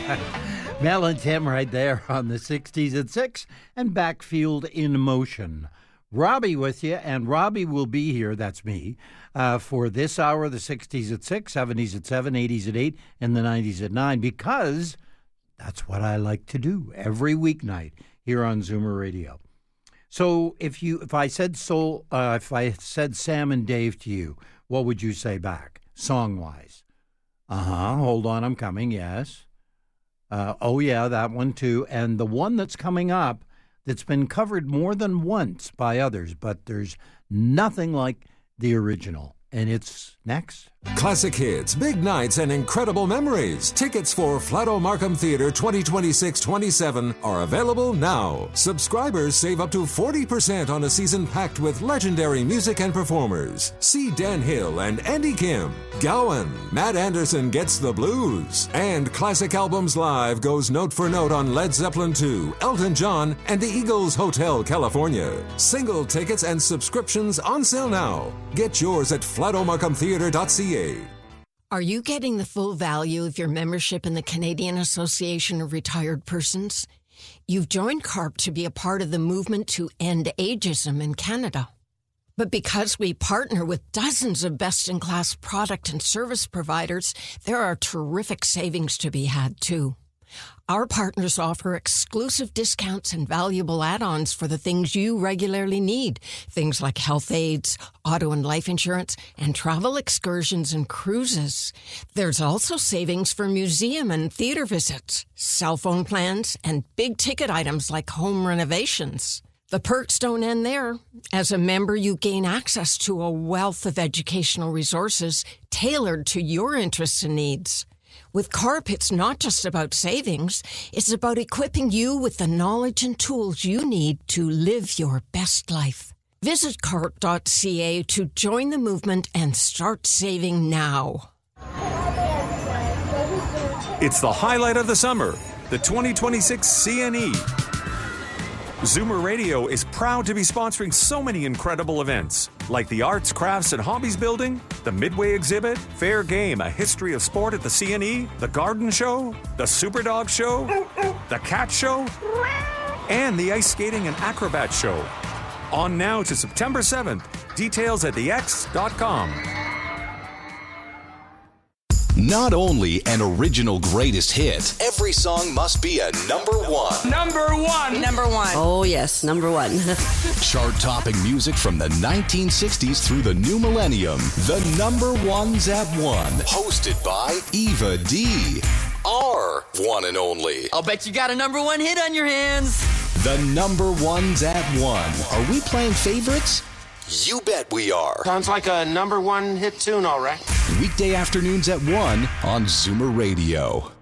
Mel and Tim right there on the 60s at 6 and Backfield in Motion. Robbie with you, and Robbie will be here, that's me, for this hour, the 60s at 6, 70s at 7, 80s at 8, and the 90s at 9, because that's what I like to do every weeknight here on Zoomer Radio. So if I said Sam and Dave to you, what would you say back, song-wise? Hold on, I'm coming, yes. Oh, yeah, that one too. And the one that's coming up that's been covered more than once by others, but there's nothing like the original. And it's next. Classic hits, big nights, and incredible memories. Tickets for Flato Markham Theatre 2026-27 are available now. Subscribers save up to 40% on a season packed with legendary music and performers. See Dan Hill and Andy Kim, Gowan, Matt Anderson Gets the Blues, and Classic Albums Live goes note for note on Led Zeppelin II, Elton John, and the Eagles Hotel California. Single tickets and subscriptions on sale now. Get yours at flatomarkhamtheatre.ca. Are you getting the full value of your membership in the Canadian Association of Retired Persons? You've joined CARP to be a part of the movement to end ageism in Canada. But because we partner with dozens of best-in-class product and service providers, there are terrific savings to be had, too. Our partners offer exclusive discounts and valuable add-ons for the things you regularly need. Things like health aids, auto and life insurance, and travel excursions and cruises. There's also savings for museum and theater visits, cell phone plans, and big-ticket items like home renovations. The perks don't end there. As a member, you gain access to a wealth of educational resources tailored to your interests and needs. With CARP, it's not just about savings. It's about equipping you with the knowledge and tools you need to live your best life. Visit carp.ca to join the movement and start saving now. It's the highlight of the summer, the 2026 CNE. Zoomer Radio is proud to be sponsoring so many incredible events, like the Arts, Crafts, and Hobbies Building, the Midway Exhibit, Fair Game, a history of sport at the CNE, the Garden Show, the Superdog Show, the Cat Show, and the Ice Skating and Acrobat Show. On now to September 7th. Details at thex.com. Not only an original greatest hit, every song must be a number one. Number one. Number one. Oh, yes, number one. Chart-topping music from the 1960s through the new millennium. The number ones at one. Hosted by Eva D. Our one and only. I'll bet you got a number one hit on your hands. The number ones at one. Are we playing favorites? You bet we are. Sounds like a number one hit tune, all right. Weekday afternoons at 1 on Zoomer Radio.